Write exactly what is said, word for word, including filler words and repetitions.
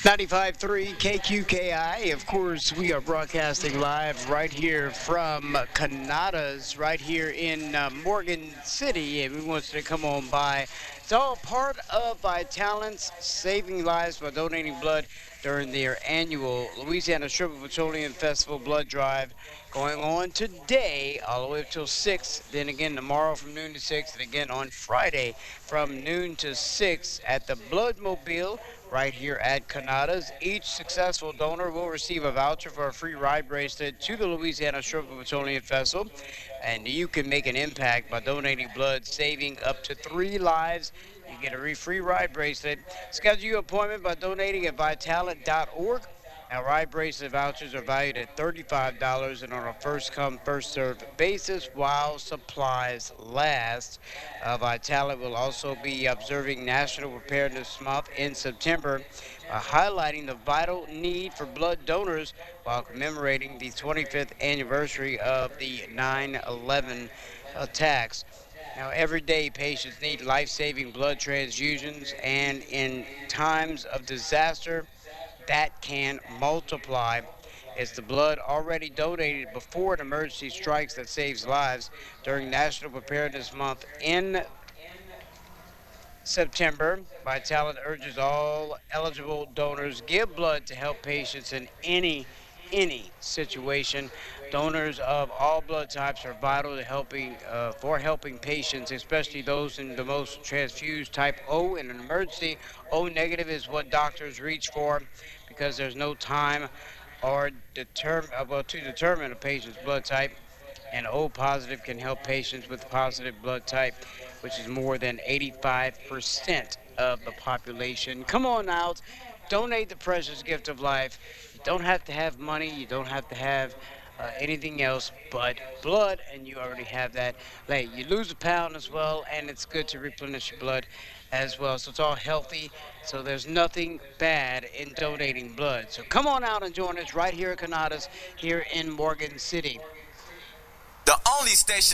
ninety-five point three K Q K I. Of course, we are broadcasting live right here from Canada's, right here in uh, Morgan City. And we want you to come on by. It's all part of Vitalence Saving Lives by donating blood during their annual Louisiana Strip Petroleum Festival blood drive going on today all the way up till six. Then again tomorrow from noon to six. And again on Friday from noon to six at the Blood Mobile right here at Canada's. Each successful donor will receive a voucher for a free ride bracelet to the Louisiana Strip Petroleum Festival. And you can make an impact by donating blood, saving up to three lives. You get a free ride bracelet. Schedule your appointment by donating at vitalant dot org. Now, ride bracelet vouchers are valued at thirty-five dollars and on a first-come, first-served basis while supplies last. Uh, Vitalant will also be observing National Preparedness Month in September, uh, highlighting the vital need for blood donors while commemorating the twenty-fifth anniversary of the nine eleven attacks. Now, every day, patients need life-saving blood transfusions, and in times of disaster, that can multiply. It's the blood already donated before an emergency strikes that saves lives. During National Preparedness Month in September, Vitalant urges all eligible donors give blood to help patients in any any situation. Donors of all blood types are vital to helping uh, for helping patients, especially those in the most transfused type O in an emergency. O negative is what doctors reach for because there's no time or determine well to determine a patient's blood type. And O positive can help patients with positive blood type, which is more than eighty-five percent of the population. Come on out, donate the precious gift of life. You don't have to have money, you don't have to have uh, anything else but blood, and you already have that. Like, you lose a pound as well, and it's good to replenish your blood as well. So it's all healthy, so there's nothing bad in donating blood. So come on out and join us right here at Canada's here in Morgan City. The only station